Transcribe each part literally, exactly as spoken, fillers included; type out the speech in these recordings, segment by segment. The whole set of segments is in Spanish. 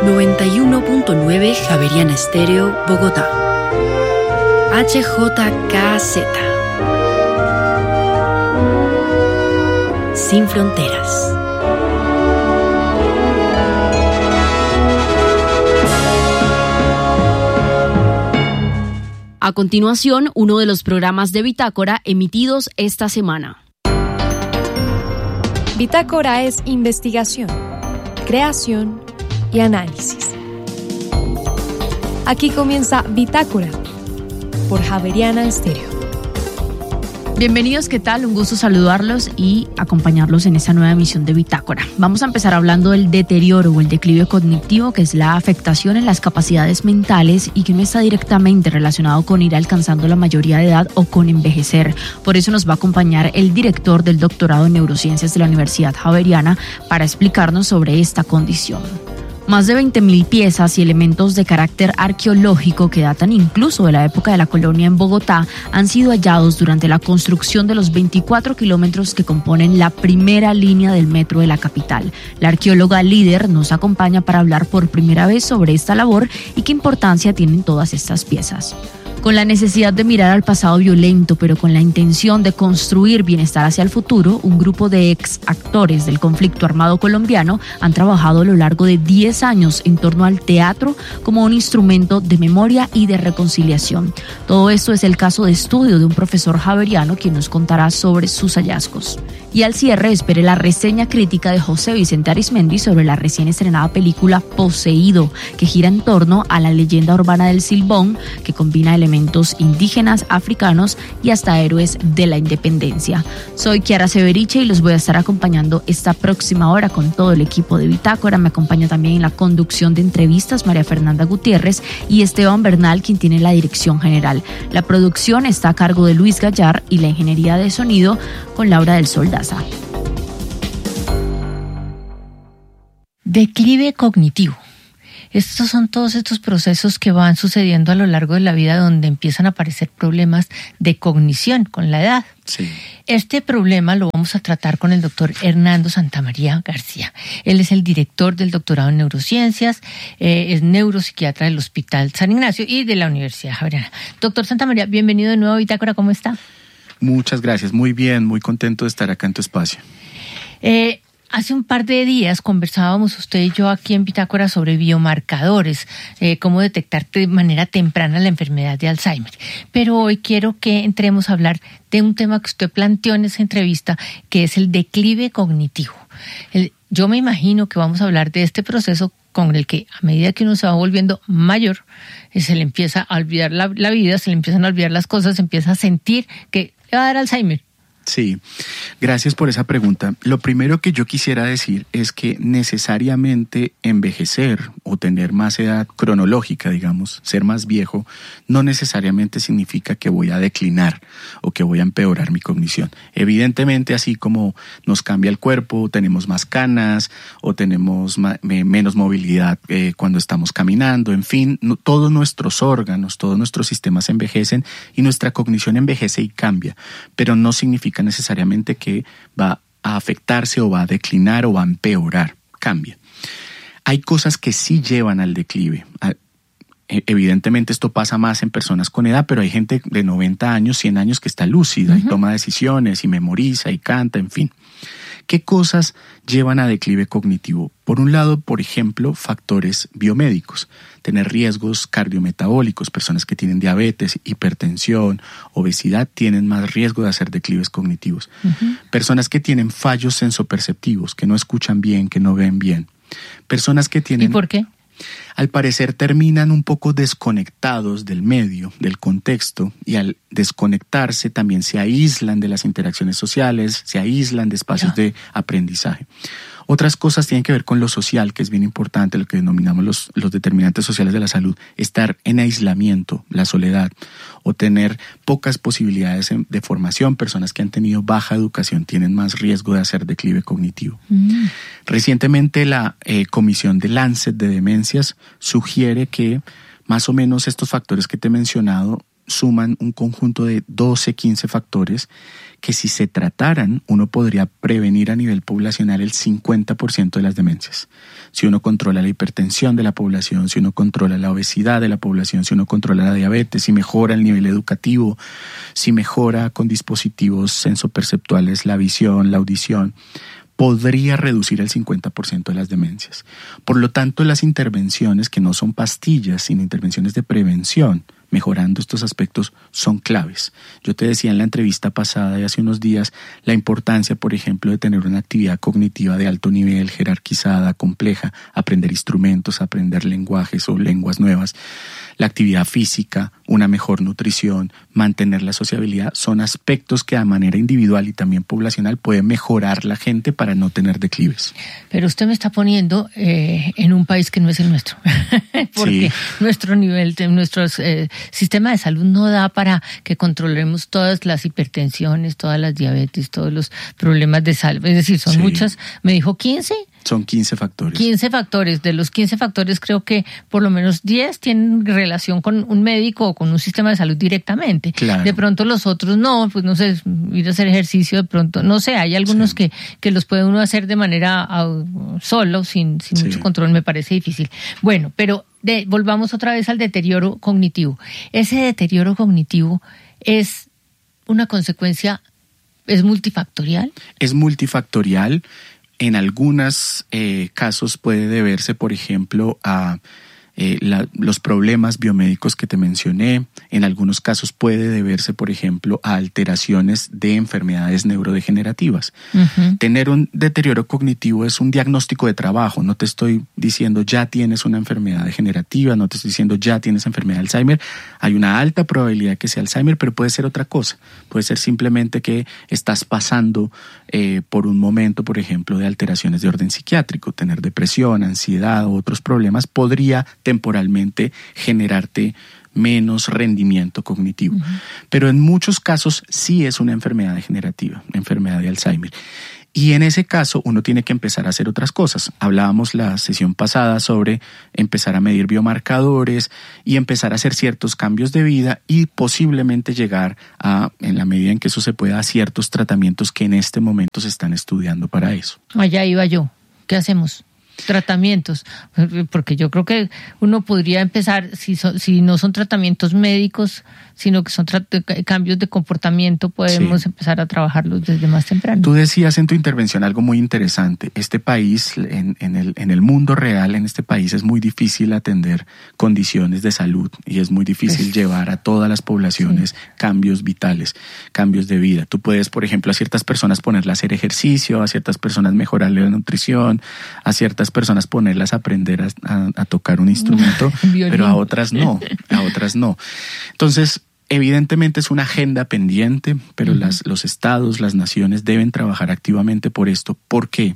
noventa y uno punto nueve Javeriana Estéreo, Bogotá. H J K Z. Sin fronteras. A continuación, uno de los programas de Bitácora emitidos esta semana. Bitácora es investigación, creación y análisis. Aquí comienza Bitácora por Javeriana Estéreo. Bienvenidos, ¿qué tal? Un gusto saludarlos y acompañarlos en esta nueva emisión de Bitácora. Vamos a empezar hablando del deterioro o el declive cognitivo, que es la afectación en las capacidades mentales y que no está directamente relacionado con ir alcanzando la mayoría de edad o con envejecer. Por eso nos va a acompañar el director del doctorado en neurociencias de la Universidad Javeriana para explicarnos sobre esta condición. Más de veinte mil piezas y elementos de carácter arqueológico que datan incluso de la época de la colonia en Bogotá han sido hallados durante la construcción de los veinticuatro kilómetros que componen la primera línea del metro de la capital. La arqueóloga líder nos acompaña para hablar por primera vez sobre esta labor y qué importancia tienen todas estas piezas. Con la necesidad de mirar al pasado violento, pero con la intención de construir bienestar hacia el futuro, un grupo de ex actores del conflicto armado colombiano han trabajado a lo largo de diez años en torno al teatro como un instrumento de memoria y de reconciliación. Todo esto es el caso de estudio de un profesor javeriano quien nos contará sobre sus hallazgos. Y al cierre, espere la reseña crítica de José Vicente Arismendi sobre la recién estrenada película Poseído, que gira en torno a la leyenda urbana del Silbón, que combina elementos indígenas, africanos y hasta héroes de la independencia. Soy Kiara Severiche y los voy a estar acompañando esta próxima hora con todo el equipo de Bitácora. Me acompaña también en la conducción de entrevistas María Fernanda Gutiérrez y Esteban Bernal, quien tiene la dirección general. La producción está a cargo de Luis Gallar y la ingeniería de sonido con Laura del Sol Daza. Declive cognitivo. Estos son todos estos procesos que van sucediendo a lo largo de la vida donde empiezan a aparecer problemas de cognición con la edad. Sí. Este problema lo vamos a tratar con el doctor Hernando Santamaría García. Él es el director del doctorado en neurociencias, eh, es neuropsiquiatra del Hospital San Ignacio y de la Universidad Javeriana. Doctor Santamaría, bienvenido de nuevo a Bitácora, ¿cómo está? Muchas gracias, muy bien, muy contento de estar acá en tu espacio. Eh, hace un par de días conversábamos usted y yo aquí en Bitácora sobre biomarcadores, eh, cómo detectar de manera temprana la enfermedad de Alzheimer. Pero hoy quiero que entremos a hablar de un tema que usted planteó en esa entrevista, que es el declive cognitivo. El, yo me imagino que vamos a hablar de este proceso con el que a medida que uno se va volviendo mayor, se le empieza a olvidar la, la vida, se le empiezan a olvidar las cosas, se empieza a sentir que le va a dar Alzheimer. Sí, gracias por esa pregunta. Lo primero que yo quisiera decir es que necesariamente envejecer o tener más edad cronológica, digamos, ser más viejo, no necesariamente significa que voy a declinar o que voy a empeorar mi cognición. Evidentemente, así como nos cambia el cuerpo, tenemos más canas o tenemos ma- menos movilidad eh, cuando estamos caminando, en fin, no, todos nuestros órganos, todos nuestros sistemas envejecen y nuestra cognición envejece y cambia, pero no significa necesariamente que va a afectarse o va a declinar o va a empeorar, cambia. Hay cosas que sí llevan al declive. Evidentemente esto pasa más en personas con edad, pero hay gente de noventa años, cien años que está lúcida uh-huh. y toma decisiones y memoriza y canta, en fin. ¿Qué cosas llevan a declive cognitivo? Por un lado, por ejemplo, factores biomédicos, tener riesgos cardiometabólicos, personas que tienen diabetes, hipertensión, obesidad, tienen más riesgo de hacer declives cognitivos. Uh-huh. Personas que tienen fallos sensoperceptivos, que no escuchan bien, que no ven bien. Personas que tienen... ¿Y por qué? Al parecer terminan un poco desconectados del medio, del contexto, y al desconectarse también se aíslan de las interacciones sociales, se aíslan de espacios yeah. de aprendizaje. Otras cosas tienen que ver con lo social, que es bien importante, lo que denominamos los, los determinantes sociales de la salud. Estar en aislamiento, la soledad, o tener pocas posibilidades de formación. Personas que han tenido baja educación tienen más riesgo de hacer declive cognitivo. Mm. Recientemente la eh, Comisión de Lancet de Demencias sugiere que más o menos estos factores que te he mencionado suman un conjunto de doce, quince factores que si se trataran, uno podría prevenir a nivel poblacional el cincuenta por ciento de las demencias. Si uno controla la hipertensión de la población, si uno controla la obesidad de la población, si uno controla la diabetes, si mejora el nivel educativo, si mejora con dispositivos sensoperceptuales la visión, la audición, podría reducir el cincuenta por ciento de las demencias. Por lo tanto, las intervenciones que no son pastillas, sino intervenciones de prevención, mejorando estos aspectos, son claves. Yo te decía en la entrevista pasada de hace unos días la importancia, por ejemplo, de tener una actividad cognitiva de alto nivel, jerarquizada, compleja, aprender instrumentos, aprender lenguajes o lenguas nuevas. La actividad física, una mejor nutrición, mantener la sociabilidad, son aspectos que de manera individual y también poblacional pueden mejorar la gente para no tener declives. Pero usted me está poniendo eh, en un país que no es el nuestro, porque sí. nuestro nivel, de, nuestro eh, sistema de salud no da para que controlemos todas las hipertensiones, todas las diabetes, todos los problemas de salud. Es decir, son sí. muchas, me dijo quince. Son quince factores. quince factores. De los quince factores creo que por lo menos diez tienen relación con un médico o con un sistema de salud directamente. Claro. De pronto los otros no, pues no sé, ir a hacer ejercicio de pronto, no sé, hay algunos sí. que, que los puede uno hacer de manera uh, solo, sin, sin sí. mucho control, me parece difícil. Bueno, pero de, volvamos otra vez al deterioro cognitivo. Ese deterioro cognitivo es una consecuencia, ¿es multifactorial? Es multifactorial. En algunos eh, casos puede deberse, por ejemplo, a eh, la, los problemas biomédicos que te mencioné. En algunos casos puede deberse, por ejemplo, a alteraciones de enfermedades neurodegenerativas. Uh-huh. Tener un deterioro cognitivo es un diagnóstico de trabajo. No te estoy diciendo ya tienes una enfermedad degenerativa, no te estoy diciendo ya tienes enfermedad de Alzheimer. Hay una alta probabilidad que sea Alzheimer, pero puede ser otra cosa. Puede ser simplemente que estás pasando eh, por un momento, por ejemplo, de alteraciones de orden psiquiátrico. Tener depresión, ansiedad u otros problemas podría temporalmente generarte menos rendimiento cognitivo. Uh-huh. Pero en muchos casos sí es una enfermedad degenerativa, una enfermedad de Alzheimer. Y en ese caso uno tiene que empezar a hacer otras cosas. Hablábamos la sesión pasada sobre empezar a medir biomarcadores y empezar a hacer ciertos cambios de vida y posiblemente llegar a, en la medida en que eso se pueda, a ciertos tratamientos que en este momento se están estudiando para eso. Allá iba yo. ¿Qué hacemos? Tratamientos, porque yo creo que uno podría empezar, si, so, si no son tratamientos médicos, sino que son tra- cambios de comportamiento, podemos sí. empezar a trabajarlos desde más temprano. Tú decías en tu intervención algo muy interesante. Este país, en, en, el, en el mundo real, en este país es muy difícil atender condiciones de salud y es muy difícil pues, llevar a todas las poblaciones sí. cambios vitales, cambios de vida. Tú puedes, por ejemplo, a ciertas personas ponerlas a hacer ejercicio, a ciertas personas mejorarle la nutrición, a ciertas personas ponerlas a aprender a, a, a tocar un instrumento, pero a otras no, a otras no. Entonces, evidentemente es una agenda pendiente, pero uh-huh. las, los estados, las naciones deben trabajar activamente por esto. ¿Por qué?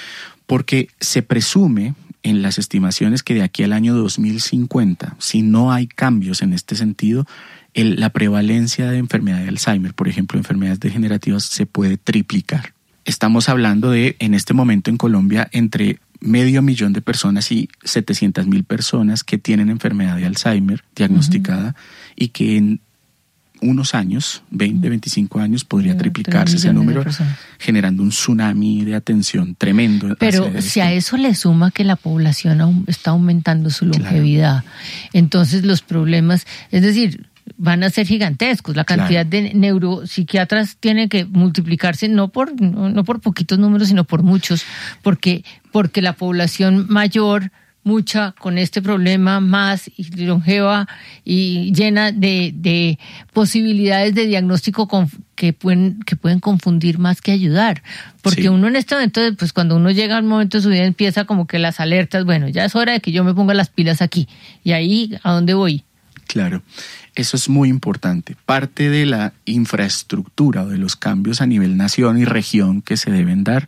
Porque se presume en las estimaciones que de aquí al año dos mil cincuenta, si no hay cambios en este sentido, el, la prevalencia de enfermedad de Alzheimer, por ejemplo, enfermedades degenerativas, se puede triplicar. Estamos hablando de, en este momento en Colombia, entre medio millón de personas y setecientas mil personas que tienen enfermedad de Alzheimer diagnosticada uh-huh. y que en unos años, veinte, veinticinco años, podría triplicarse ese número, generando un tsunami de atención tremendo. Pero si a eso le suma que la población está aumentando su longevidad, claro. entonces los problemas, es decir, van a ser gigantescos. La cantidad claro. de neuropsiquiatras tiene que multiplicarse no por no, no por poquitos números, sino por muchos, porque porque la población mayor, mucha con este problema más y longeva y llena de, de posibilidades de diagnóstico con, que pueden que pueden confundir más que ayudar, porque sí. uno en este momento, pues cuando uno llega a un momento de su vida empieza como que las alertas, bueno, ya es hora de que yo me ponga las pilas aquí, y ahí ¿a dónde voy? Claro, eso es muy importante. Parte de la infraestructura o de los cambios a nivel nación y región que se deben dar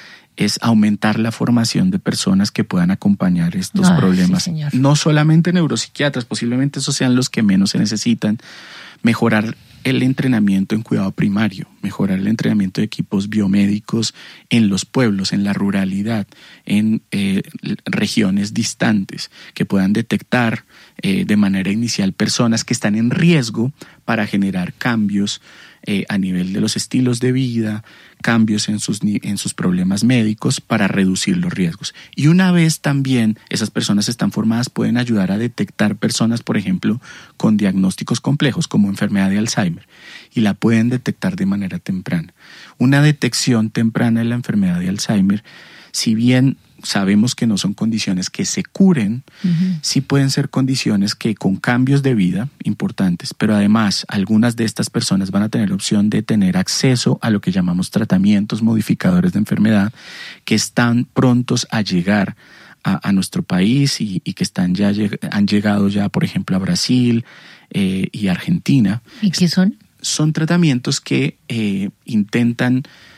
es aumentar la formación de personas que puedan acompañar estos ah, problemas. Sí, no solamente neuropsiquiatras, posiblemente esos sean los que menos se necesitan. Mejorar el entrenamiento en cuidado primario, mejorar el entrenamiento de equipos biomédicos en los pueblos, en la ruralidad, en eh, regiones distantes, que puedan detectar eh, de manera inicial personas que están en riesgo para generar cambios eh, a nivel de los estilos de vida, cambios en sus, en sus problemas médicos para reducir los riesgos. Y una vez también esas personas están formadas, pueden ayudar a detectar personas, por ejemplo, con diagnósticos complejos como enfermedad de Alzheimer, y la pueden detectar de manera temprana. Una detección temprana de la enfermedad de Alzheimer, si bien sabemos que no son condiciones que se curen, uh-huh. sí pueden ser condiciones que con cambios de vida importantes, pero además algunas de estas personas van a tener opción de tener acceso a lo que llamamos tratamientos modificadores de enfermedad que están prontos a llegar a, a nuestro país y, y que están ya han llegado ya, por ejemplo, a Brasil eh, y Argentina. ¿Y qué son? Son tratamientos que eh, intentan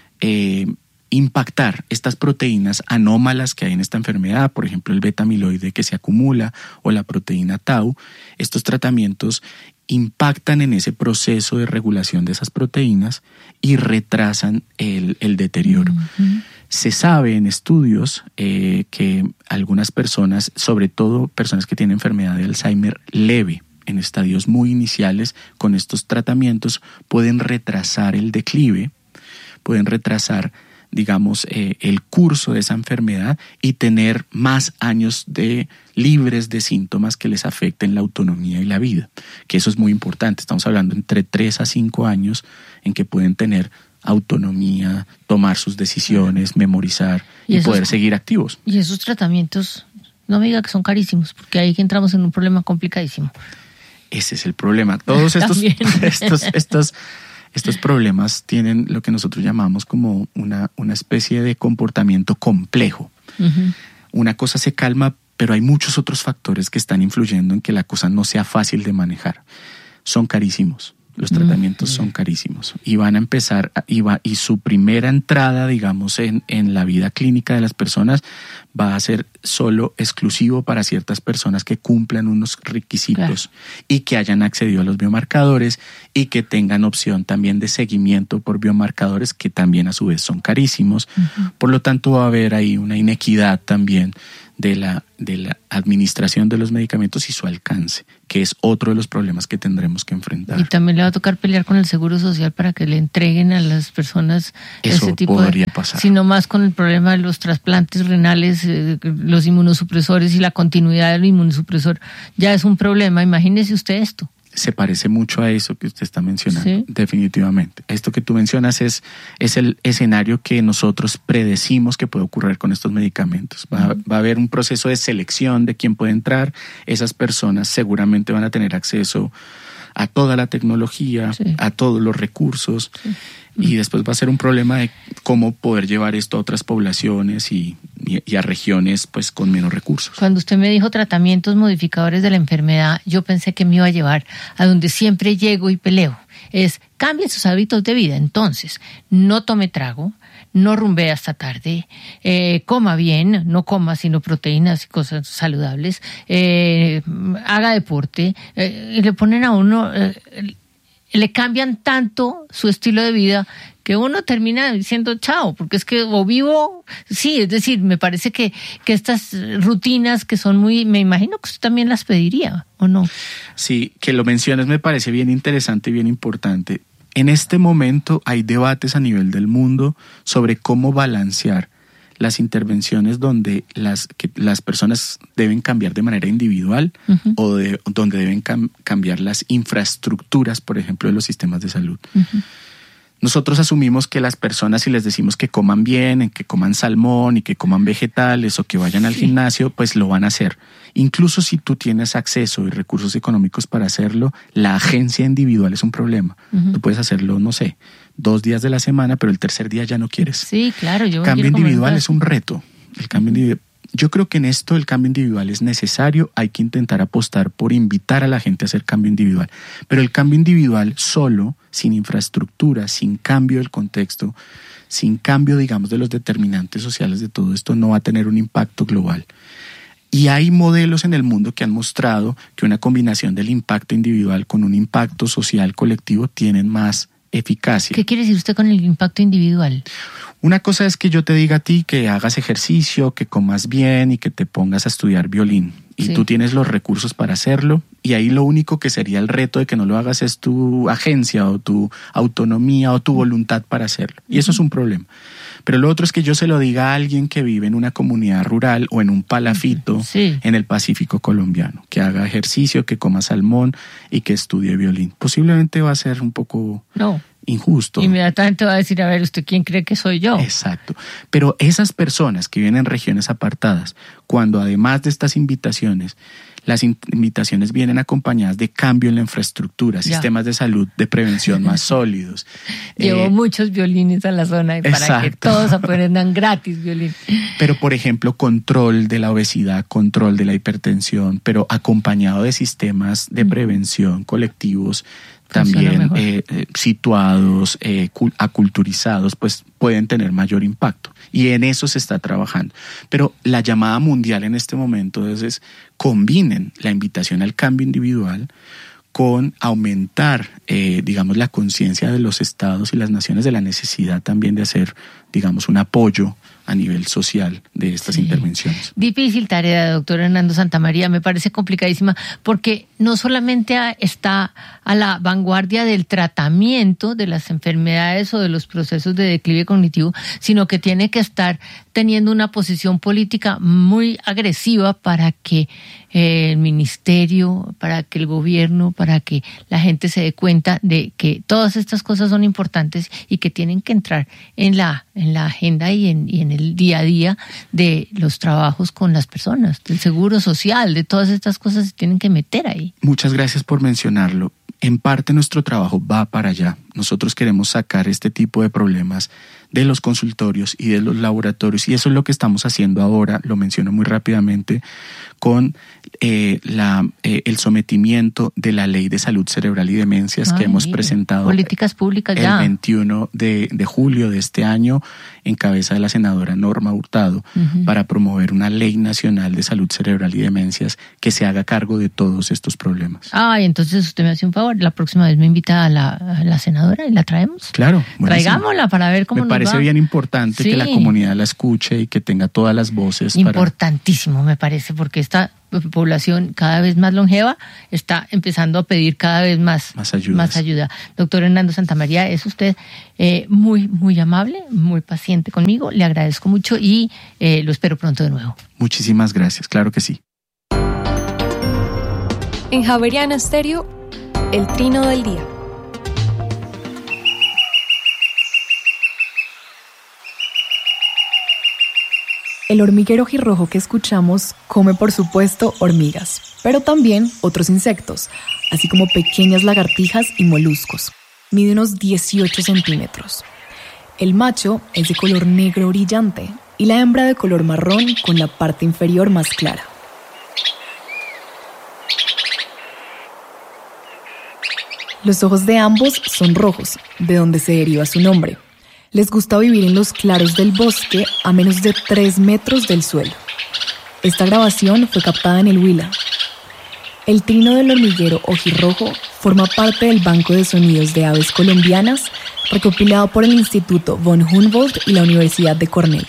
eh, impactar estas proteínas anómalas que hay en esta enfermedad, por ejemplo el beta-amiloide que se acumula o la proteína tau. Estos tratamientos impactan en ese proceso de regulación de esas proteínas y retrasan el, el deterioro. Uh-huh. Se sabe en estudios eh, que algunas personas, sobre todo personas que tienen enfermedad de Alzheimer leve, en estadios muy iniciales, con estos tratamientos pueden retrasar el declive, pueden retrasar digamos, eh, el curso de esa enfermedad y tener más años de libres de síntomas que les afecten la autonomía y la vida, que eso es muy importante. Estamos hablando entre tres a cinco años en que pueden tener autonomía, tomar sus decisiones, memorizar y, y esos, poder seguir activos. Y esos tratamientos, no me diga que son carísimos, porque ahí que entramos en un problema complicadísimo. Ese es el problema. Todos estos, estos, estos Estos problemas tienen lo que nosotros llamamos como una, una especie de comportamiento complejo. Uh-huh. Una cosa se calma, pero hay muchos otros factores que están influyendo en que la cosa no sea fácil de manejar. Son carísimos. Los tratamientos uh-huh. son carísimos y van a empezar, y, va, y su primera entrada, digamos, en, en la vida clínica de las personas va a ser solo exclusivo para ciertas personas que cumplan unos requisitos claro. y que hayan accedido a los biomarcadores y que tengan opción también de seguimiento por biomarcadores que también a su vez son carísimos. Uh-huh. Por lo tanto va a haber ahí una inequidad también de la, de la administración de los medicamentos y su alcance, que es otro de los problemas que tendremos que enfrentar. Y también le va a tocar pelear con el Seguro Social para que le entreguen a las personas Eso ese tipo podría de... pasar. Sino más con el problema de los trasplantes renales, eh, los inmunosupresores y la continuidad del inmunosupresor. Ya es un problema, imagínese usted esto. Se parece mucho a eso que usted está mencionando, ¿Sí? definitivamente. Esto que tú mencionas es, es el escenario que nosotros predecimos que puede ocurrir con estos medicamentos. Va, uh-huh. va a haber un proceso de selección de quién puede entrar. Esas personas seguramente van a tener acceso a toda la tecnología, sí. a todos los recursos, sí. y después va a ser un problema de cómo poder llevar esto a otras poblaciones y, y, y a regiones pues con menos recursos. Cuando usted me dijo tratamientos modificadores de la enfermedad, yo pensé que me iba a llevar a donde siempre llego y peleo. Es, cambie sus hábitos de vida. Entonces, no tome trago, no rumbee hasta tarde, eh, coma bien, no coma sino proteínas y cosas saludables, eh, haga deporte, eh, y le ponen a uno, eh, le cambian tanto su estilo de vida que uno termina diciendo chao, porque es que o vivo, sí, es decir, me parece que, que estas rutinas que son muy, me imagino que usted también las pediría, ¿o no? Sí, que lo menciones me parece bien interesante y bien importante. En este momento hay debates a nivel del mundo sobre cómo balancear las intervenciones donde las, que las personas deben cambiar de manera individual uh-huh. o de, donde deben cam, cambiar las infraestructuras, por ejemplo, de los sistemas de salud. Uh-huh. Nosotros asumimos que las personas, si les decimos que coman bien, que coman salmón y que coman vegetales o que vayan al sí. gimnasio, pues lo van a hacer. Incluso si tú tienes acceso y recursos económicos para hacerlo, la agencia individual es un problema. Uh-huh. Tú puedes hacerlo, no sé, dos días de la semana, pero el tercer día ya no quieres. Sí, claro. Yo cambio individual es un reto. El cambio individual. Yo creo que en esto el cambio individual es necesario. Hay que intentar apostar por invitar a la gente a hacer cambio individual. Pero el cambio individual solo, sin infraestructura, sin cambio del contexto, sin cambio, digamos, de los determinantes sociales de todo esto, no va a tener un impacto global. Y hay modelos en el mundo que han mostrado que una combinación del impacto individual con un impacto social colectivo tienen más eficacia. ¿Qué quiere decir usted con el impacto individual? Una cosa es que yo te diga a ti que hagas ejercicio, que comas bien y que te pongas a estudiar violín. Y sí. Tú tienes los recursos para hacerlo, y ahí lo único que sería el reto de que no lo hagas es tu agencia o tu autonomía o tu voluntad para hacerlo. Y eso es un problema. Pero lo otro es que yo se lo diga a alguien que vive en una comunidad rural o en un palafito sí. en el Pacífico colombiano, que haga ejercicio, que coma salmón y que estudie violín. Posiblemente va a ser un poco no. injusto. Inmediatamente va a decir, a ver, ¿usted quién cree que soy yo? Exacto. Pero esas personas que viven en regiones apartadas, cuando además de estas invitaciones, las invitaciones vienen acompañadas de cambio en la infraestructura, ya. sistemas de salud, de prevención más sólidos. Llevo eh, muchos violines a la zona para exacto. que todos aprendan gratis violín. Pero, por ejemplo, control de la obesidad, control de la hipertensión, pero acompañado de sistemas de prevención colectivos, también eh, eh, situados, eh, aculturizados, pues pueden tener mayor impacto. Y en eso se está trabajando. Pero la llamada mundial en este momento es, es combinen la invitación al cambio individual con aumentar, eh, digamos, la conciencia de los estados y las naciones de la necesidad también de hacer, digamos, un apoyo a nivel social de estas sí. intervenciones. Difícil tarea, doctor Hernando Santamaría, me parece complicadísima, porque no solamente está a la vanguardia del tratamiento de las enfermedades o de los procesos de declive cognitivo, sino que tiene que estar teniendo una posición política muy agresiva para que eh, el ministerio, para que el gobierno, para que la gente se dé cuenta de que todas estas cosas son importantes y que tienen que entrar en la, en la agenda y en, y en el día a día de los trabajos con las personas, del seguro social, de todas estas cosas se tienen que meter ahí. Muchas gracias por mencionarlo. En parte nuestro trabajo va para allá. Nosotros queremos sacar este tipo de problemas de los consultorios y de los laboratorios, y eso es lo que estamos haciendo ahora, lo menciono muy rápidamente, con eh, la, eh, el sometimiento de la Ley de Salud Cerebral y Demencias Ay, que hemos presentado políticas públicas el ya. veintiuno de julio de este año en cabeza de la senadora Norma Hurtado uh-huh. para promover una Ley Nacional de Salud Cerebral y Demencias que se haga cargo de todos estos problemas. Ah, entonces usted me hace un favor, la próxima vez me invita a la, a la senadora y la traemos. Claro. Buenísimo. Traigámosla para ver cómo me nos parece va. bien importante sí. que la comunidad la escuche y que tenga todas las voces. Importantísimo para... me parece, porque esta población cada vez más longeva está empezando a pedir cada vez más, más, ayudas. más ayuda. Doctor Hernando Santamaría, es usted eh, muy, muy amable, muy paciente conmigo, le agradezco mucho y eh, lo espero pronto de nuevo. Muchísimas gracias, claro que sí. En Javeriana Estéreo, el trino del día. El hormiguero ojirrojo que escuchamos come, por supuesto, hormigas, pero también otros insectos, así como pequeñas lagartijas y moluscos. Mide unos dieciocho centímetros. El macho es de color negro brillante y la hembra de color marrón con la parte inferior más clara. Los ojos de ambos son rojos, de donde se deriva su nombre. Les gusta vivir en los claros del bosque a menos de tres metros del suelo. Esta grabación fue captada en el Huila. El trino del hormiguero ojirrojo forma parte del Banco de Sonidos de Aves Colombianas, recopilado por el Instituto von Humboldt y la Universidad de Cornell.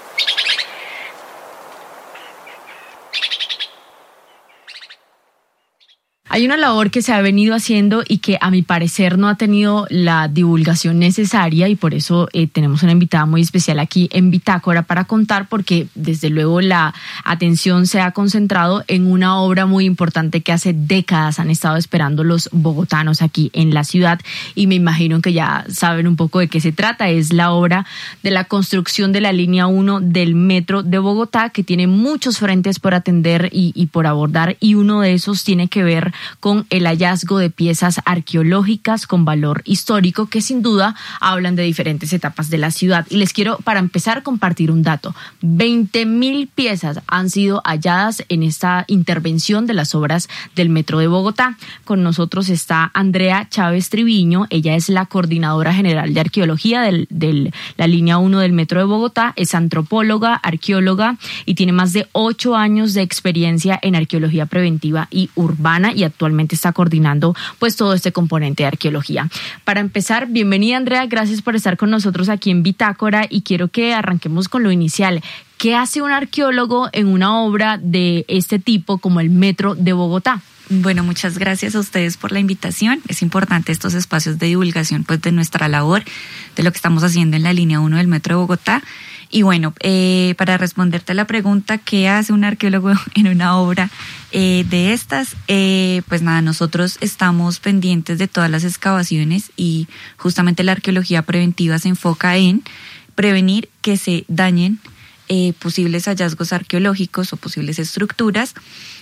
Hay una labor que se ha venido haciendo y que a mi parecer no ha tenido la divulgación necesaria, y por eso eh, tenemos una invitada muy especial aquí en Bitácora para contar, porque desde luego la atención se ha concentrado en una obra muy importante que hace décadas han estado esperando los bogotanos aquí en la ciudad, y me imagino que ya saben un poco de qué se trata. Es la obra de la construcción de la línea uno del metro de Bogotá, que tiene muchos frentes por atender y, y por abordar, y uno de esos tiene que ver con el hallazgo de piezas arqueológicas con valor histórico que sin duda hablan de diferentes etapas de la ciudad. Y les quiero, para empezar, compartir un dato. veinte mil piezas han sido halladas en esta intervención de las obras del Metro de Bogotá. Con nosotros está Andrea Chávez Triviño. Ella es la coordinadora general de arqueología de del, la línea uno del Metro de Bogotá. Es antropóloga, arqueóloga y tiene más de ocho años de experiencia en arqueología preventiva y urbana, y ha actualmente está coordinando pues todo este componente de arqueología. Para empezar, bienvenida Andrea, gracias por estar con nosotros aquí en Bitácora y quiero que arranquemos con lo inicial. ¿Qué hace un arqueólogo en una obra de este tipo como el Metro de Bogotá? Bueno, muchas gracias a ustedes por la invitación. Es importante estos espacios de divulgación pues de nuestra labor, de lo que estamos haciendo en la línea uno del Metro de Bogotá. Y bueno, eh, para responderte a la pregunta, ¿qué hace un arqueólogo en una obra eh, de estas? Eh, pues nada, nosotros estamos pendientes de todas las excavaciones y justamente la arqueología preventiva se enfoca en prevenir que se dañen eh, posibles hallazgos arqueológicos o posibles estructuras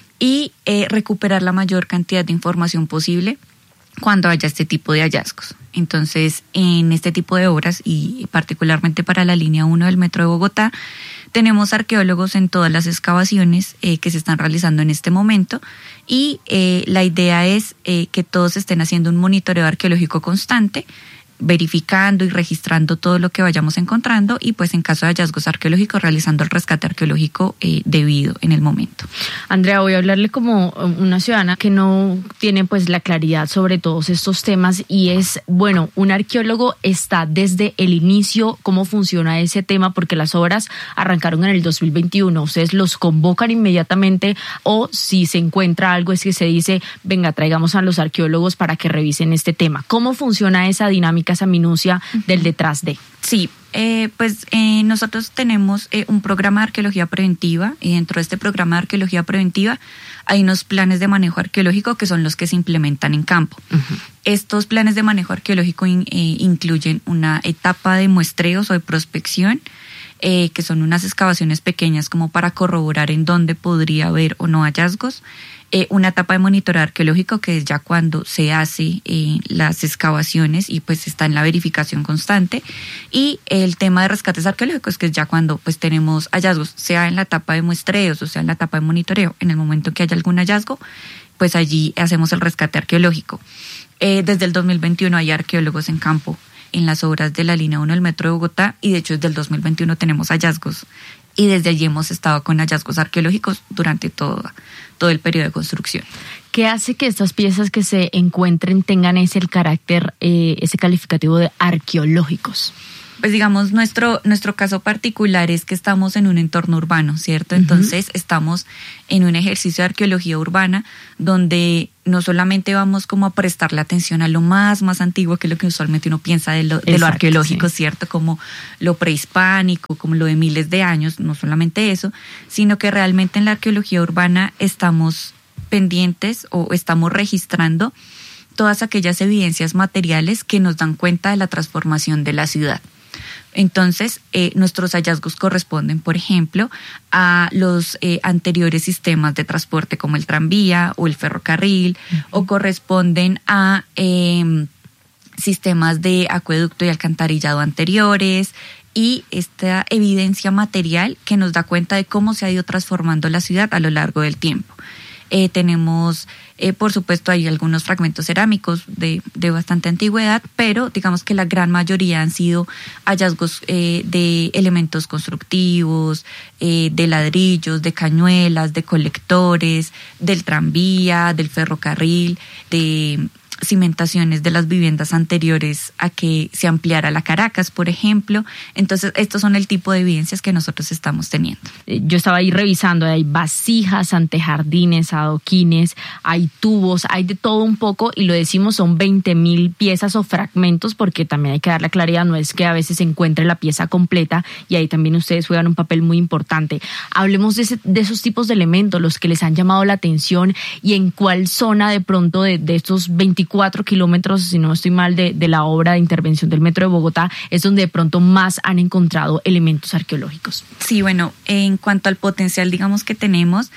y eh, recuperar la mayor cantidad de información posible cuando haya este tipo de hallazgos. Entonces, en este tipo de obras y particularmente para la línea uno del Metro de Bogotá, tenemos arqueólogos en todas las excavaciones eh, que se están realizando en este momento y eh, la idea es eh, que todos estén haciendo un monitoreo arqueológico constante, verificando y registrando todo lo que vayamos encontrando y pues en caso de hallazgos arqueológicos realizando el rescate arqueológico eh, debido en el momento. Andrea, voy a hablarle como una ciudadana que no tiene pues la claridad sobre todos estos temas y es, bueno, un arqueólogo está desde el inicio, ¿cómo funciona ese tema? Porque las obras arrancaron en el dos mil veintiuno, ¿ustedes los convocan inmediatamente o si se encuentra algo es que se dice, venga, traigamos a los arqueólogos para que revisen este tema? ¿Cómo funciona esa dinámica, esa minucia del detrás de? Sí, eh, pues eh, nosotros tenemos eh, un programa de arqueología preventiva y dentro de este programa de arqueología preventiva hay unos planes de manejo arqueológico que son los que se implementan en campo. Uh-huh. Estos planes de manejo arqueológico in, eh, incluyen una etapa de muestreos o de prospección, eh, que son unas excavaciones pequeñas como para corroborar en dónde podría haber o no hallazgos. Eh, una etapa de monitoreo arqueológico que es ya cuando se hace eh, las excavaciones y pues está en la verificación constante y el tema de rescates arqueológicos que es ya cuando pues tenemos hallazgos, sea en la etapa de muestreos o sea en la etapa de monitoreo, en el momento que haya algún hallazgo pues allí hacemos el rescate arqueológico. Eh, desde el dos mil veintiuno hay arqueólogos en campo en las obras de la línea uno del Metro de Bogotá y de hecho desde el dos mil veintiuno tenemos hallazgos y desde allí hemos estado con hallazgos arqueológicos durante todo, todo el periodo de construcción. ¿Qué hace que estas piezas que se encuentren tengan ese el carácter, eh, ese calificativo de arqueológicos? Pues digamos, nuestro, nuestro caso particular es que estamos en un entorno urbano, ¿cierto? Entonces uh-huh. estamos en un ejercicio de arqueología urbana donde no solamente vamos como a prestarle atención a lo más, más antiguo, que es lo que usualmente uno piensa de lo, Exacto, de lo arqueológico, sí. ¿cierto? Como lo prehispánico, como lo de miles de años, no solamente eso, sino que realmente en la arqueología urbana estamos pendientes o estamos registrando todas aquellas evidencias materiales que nos dan cuenta de la transformación de la ciudad. Entonces, eh, nuestros hallazgos corresponden, por ejemplo, a los eh, anteriores sistemas de transporte como el tranvía o el ferrocarril, uh-huh. o corresponden a eh, sistemas de acueducto y alcantarillado anteriores, y esta evidencia material que nos da cuenta de cómo se ha ido transformando la ciudad a lo largo del tiempo. Eh, tenemos, eh, por supuesto, hay algunos fragmentos cerámicos de, de bastante antigüedad, pero digamos que la gran mayoría han sido hallazgos eh, de elementos constructivos, eh, de ladrillos, de cañuelas, de colectores, del tranvía, del ferrocarril, de cimentaciones de las viviendas anteriores a que se ampliara la Caracas, por ejemplo. Entonces, estos son el tipo de evidencias que nosotros estamos teniendo. Yo estaba ahí revisando, hay vasijas, antejardines, adoquines, hay tubos, hay de todo un poco, y lo decimos, son veinte mil piezas o fragmentos, porque también hay que dar la claridad, no es que a veces se encuentre la pieza completa, y ahí también ustedes juegan un papel muy importante. Hablemos de, ese, de esos tipos de elementos, los que les han llamado la atención, y en cuál zona de pronto de, de estos veinticuatro kilómetros, si no estoy mal, de, de la obra de intervención del Metro de Bogotá, es donde de pronto más han encontrado elementos arqueológicos. Sí, bueno, en cuanto al potencial, digamos que tenemos,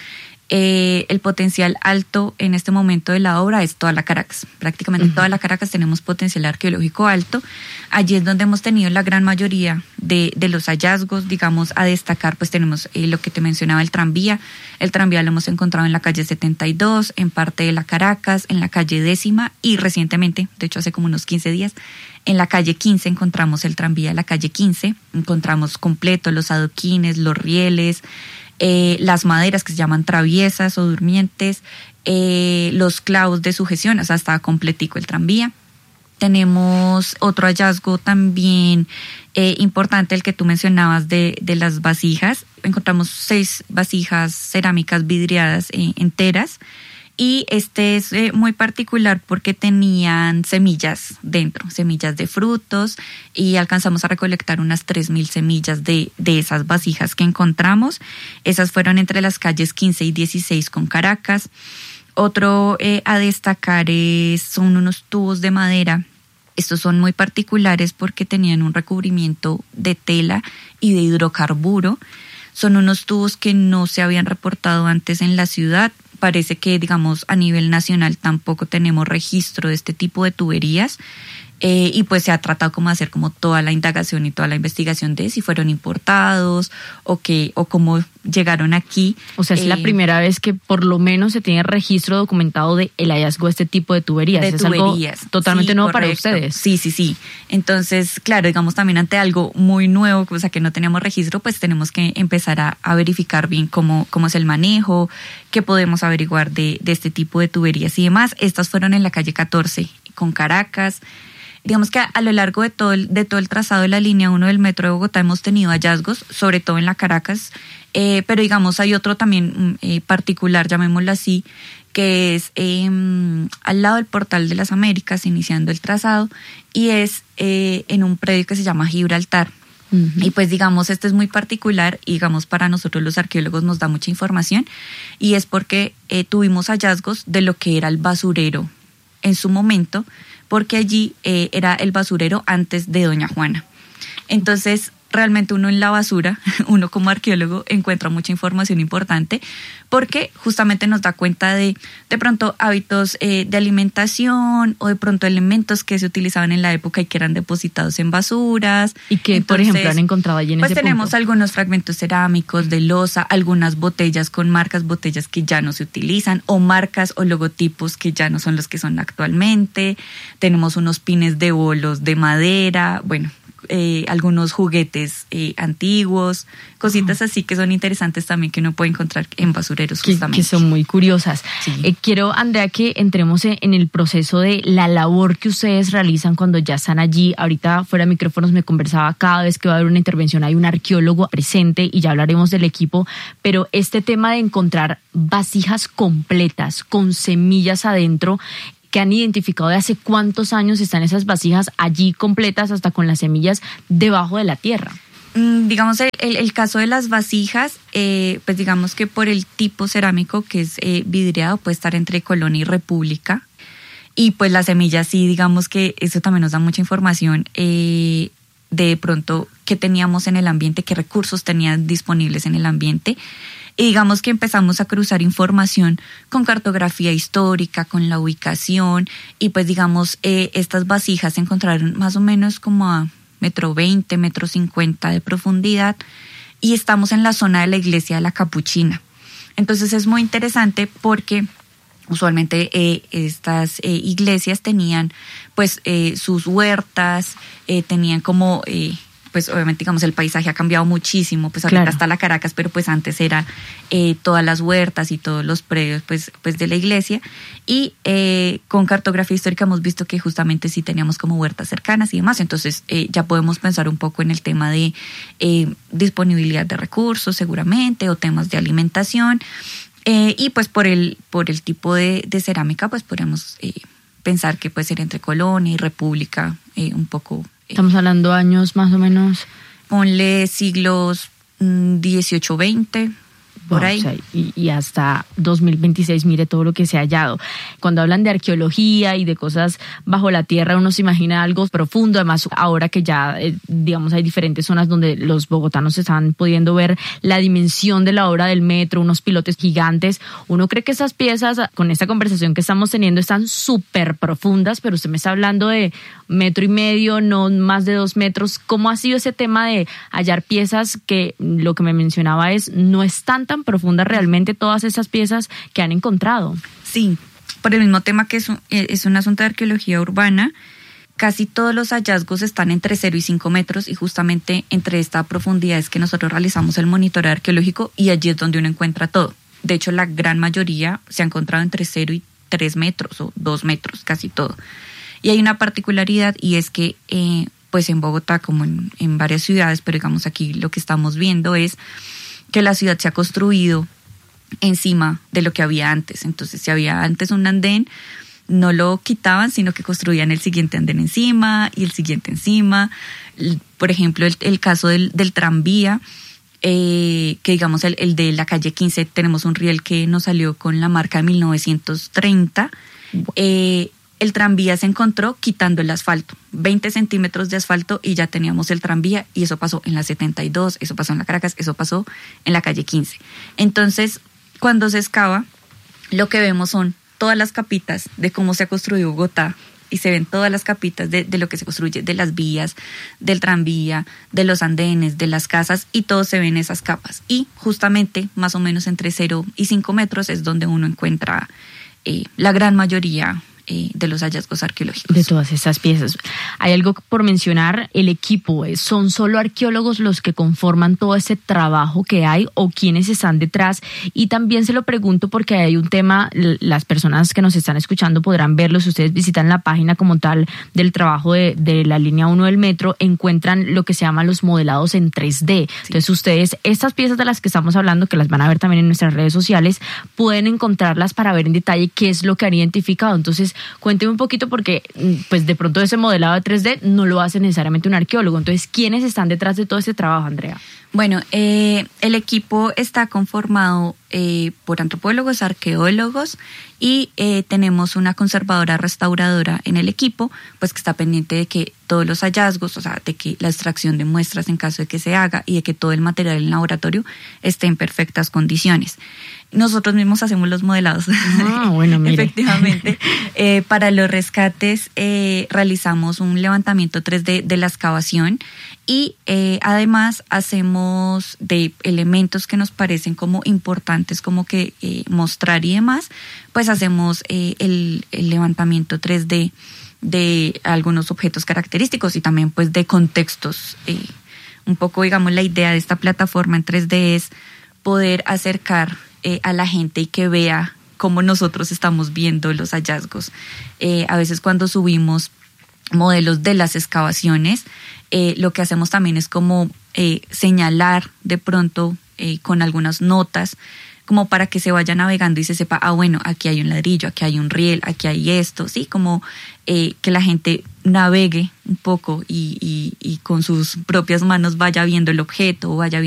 eh, el potencial alto en este momento de la obra es toda la Caracas. Prácticamente uh-huh. toda la Caracas tenemos potencial arqueológico alto. Allí es donde hemos tenido la gran mayoría de, de los hallazgos. Digamos, a destacar, pues tenemos eh, lo que te mencionaba, el tranvía. El tranvía lo hemos encontrado en la calle setenta y dos, en parte de la Caracas, en la calle décima, y recientemente, de hecho hace como unos quince días, en la calle quince encontramos el tranvía de la calle quince. Encontramos completo los adoquines, los rieles, eh, las maderas que se llaman traviesas o durmientes, eh, los clavos de sujeción, o sea, estaba completico el tranvía. Tenemos otro hallazgo también eh, importante, el que tú mencionabas de, de las vasijas. Encontramos seis vasijas cerámicas vidriadas eh, enteras. Y este es eh, muy particular porque tenían semillas dentro, semillas de frutos, y alcanzamos a recolectar unas tres mil semillas de, de esas vasijas que encontramos. Esas fueron entre las calles quince y dieciséis con Caracas. Otro eh, a destacar es, son unos tubos de madera. Estos son muy particulares porque tenían un recubrimiento de tela y de hidrocarburo. Son unos tubos que no se habían reportado antes en la ciudad. Parece que, digamos, a nivel nacional tampoco tenemos registro de este tipo de tuberías. Eh, y pues se ha tratado como de hacer como toda la indagación y toda la investigación de si fueron importados o que o cómo llegaron aquí. O sea, es eh, la primera vez que por lo menos se tiene registro documentado de el hallazgo de este tipo de tuberías. De es tuberías. Algo totalmente sí, nuevo correcto. para ustedes. Sí, sí, sí. Entonces, claro, digamos también ante algo muy nuevo, o sea, que no teníamos registro, pues tenemos que empezar a, a verificar bien cómo, cómo es el manejo, qué podemos averiguar de, de este tipo de tuberías y demás. Estas fueron en la calle catorce con Caracas. Digamos que a, a lo largo de todo, el, de todo el trazado de la línea uno del Metro de Bogotá hemos tenido hallazgos, sobre todo en la Caracas, eh, pero digamos hay otro también eh, particular, llamémoslo así, que es eh, al lado del Portal de las Américas, iniciando el trazado, y es eh, en un predio que se llama Gibraltar. Uh-huh. Y pues digamos, este es muy particular y digamos para nosotros los arqueólogos nos da mucha información, y es porque eh, tuvimos hallazgos de lo que era el basurero en su momento, porque allí eh, era el basurero antes de Doña Juana. Entonces, realmente uno en la basura, uno como arqueólogo, encuentra mucha información importante porque justamente nos da cuenta de de pronto hábitos eh, de alimentación o de pronto elementos que se utilizaban en la época y que eran depositados en basuras. Y que, Entonces, por ejemplo, han encontrado allí en pues ese tenemos punto. algunos fragmentos cerámicos de loza, algunas botellas con marcas, botellas que ya no se utilizan, o marcas o logotipos que ya no son los que son actualmente. Tenemos unos pines de bolos de madera, bueno, Eh, algunos juguetes eh, antiguos, cositas oh. así que son interesantes también que uno puede encontrar en basureros justamente. Que, que son muy curiosas. Sí. Eh, quiero, Andrea, que entremos en, en el proceso de la labor que ustedes realizan cuando ya están allí. Ahorita fuera de micrófonos me conversaba, cada vez que va a haber una intervención hay un arqueólogo presente y ya hablaremos del equipo, pero este tema de encontrar vasijas completas con semillas adentro, que han identificado de hace cuántos años están esas vasijas allí completas hasta con las semillas debajo de la tierra. Mm, digamos, el, el caso de las vasijas, eh, pues digamos que por el tipo cerámico que es eh, vidriado puede estar entre Colonia y República, y pues las semillas sí, digamos que eso también nos da mucha información eh, de pronto qué teníamos en el ambiente, qué recursos tenían disponibles en el ambiente. Y digamos que empezamos a cruzar información con cartografía histórica, con la ubicación, y pues digamos, eh, estas vasijas se encontraron más o menos como a metro veinte, metro cincuenta de profundidad, y estamos en la zona de la iglesia de la Capuchina. Entonces es muy interesante porque usualmente eh, estas eh, iglesias tenían pues eh, sus huertas, eh, tenían como... Eh, pues obviamente digamos el paisaje ha cambiado muchísimo, pues ahorita claro. está la Caracas, pero pues antes eran eh, todas las huertas y todos los predios pues, pues de la iglesia, y eh, con cartografía histórica hemos visto que justamente sí teníamos como huertas cercanas y demás, entonces eh, ya podemos pensar un poco en el tema de eh, disponibilidad de recursos seguramente, o temas de alimentación, eh, y pues por el, por el tipo de, de cerámica pues podríamos eh, pensar que puede ser entre Colonia y República eh, un poco. Estamos hablando años más o menos. Ponle siglos dieciocho, veinte, por ahí. O sea, y, y hasta dos mil veintiséis, mire todo lo que se ha hallado. Cuando hablan de arqueología y de cosas bajo la tierra, uno se imagina algo profundo. Además, ahora que ya, eh, digamos, hay diferentes zonas donde los bogotanos están pudiendo ver la dimensión de la obra del metro, unos pilotes gigantes. Uno cree que esas piezas, con esta conversación que estamos teniendo, están súper profundas, pero usted me está hablando de metro y medio, no más de dos metros. ¿Cómo ha sido ese tema de hallar piezas que, lo que me mencionaba es, no están tan profundas realmente todas esas piezas que han encontrado? Sí, por el mismo tema que es un, es un asunto de arqueología urbana, casi todos los hallazgos están entre cero y cinco metros y justamente entre esta profundidad es que nosotros realizamos el monitoreo arqueológico y allí es donde uno encuentra todo. De hecho, la gran mayoría se ha encontrado entre cero y tres metros o dos metros, casi todo. Y hay una particularidad y es que eh, pues en Bogotá, como en, en varias ciudades, pero digamos aquí lo que estamos viendo es que la ciudad se ha construido encima de lo que había antes. Entonces, si había antes un andén, no lo quitaban, sino que construían el siguiente andén encima y el siguiente encima. Por ejemplo, el, el caso del, del tranvía, eh, que digamos el, el de la calle quince, tenemos un riel que nos salió con la marca de mil novecientos treinta. Eh, el tranvía se encontró quitando el asfalto, veinte centímetros de asfalto y ya teníamos el tranvía, y eso pasó en la setenta y dos, eso pasó en la Caracas, eso pasó en la calle quince. Entonces, cuando se excava, lo que vemos son todas las capitas de cómo se ha construido Bogotá, y se ven todas las capitas de, de lo que se construye, de las vías, del tranvía, de los andenes, de las casas, y todo se ve en esas capas. Y justamente, más o menos entre cero y cinco metros es donde uno encuentra eh, la gran mayoría de los hallazgos arqueológicos. De todas esas piezas. Hay algo por mencionar, el equipo, ¿son solo arqueólogos los que conforman todo ese trabajo que hay o quiénes están detrás? Y también se lo pregunto porque hay un tema, las personas que nos están escuchando podrán verlo, si ustedes visitan la página como tal del trabajo de, de la línea uno del metro, encuentran lo que se llama los modelados en tres D. Sí. Entonces ustedes, estas piezas de las que estamos hablando, que las van a ver también en nuestras redes sociales, pueden encontrarlas para ver en detalle qué es lo que han identificado. Entonces, cuénteme un poquito porque pues de pronto ese modelado de tres D no lo hace necesariamente un arqueólogo. Entonces, ¿quiénes están detrás de todo este trabajo, Andrea? Bueno, eh, el equipo está conformado eh, por antropólogos, arqueólogos y eh, tenemos una conservadora restauradora en el equipo, pues que está pendiente de que todos los hallazgos, o sea, de que la extracción de muestras en caso de que se haga y de que todo el material en laboratorio esté en perfectas condiciones. Nosotros mismos hacemos los modelados. Ah, bueno, mire. Efectivamente. Eh, para los rescates eh, realizamos un levantamiento tres D de la excavación y eh, además hacemos de elementos que nos parecen como importantes, como que eh, mostrar y demás, pues hacemos eh, el, el levantamiento tres D de algunos objetos característicos y también pues de contextos. Eh, un poco, digamos, la idea de esta plataforma en tres D es poder acercar Eh, a la gente y que vea cómo nosotros estamos viendo los hallazgos. Eh, a veces cuando subimos modelos de las excavaciones, eh, lo que hacemos también es como eh, señalar de pronto eh, con algunas notas, como para que se vaya navegando y se sepa, ah, bueno, aquí hay un ladrillo, aquí hay un riel, aquí hay esto, sí, como eh, que la gente navegue un poco y, y, y con sus propias manos vaya viendo el objeto o vaya viendo